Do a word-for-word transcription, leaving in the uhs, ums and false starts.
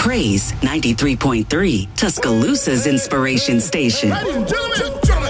Praise ninety-three point three, Tuscaloosa's inspiration station. Ladies and gentlemen,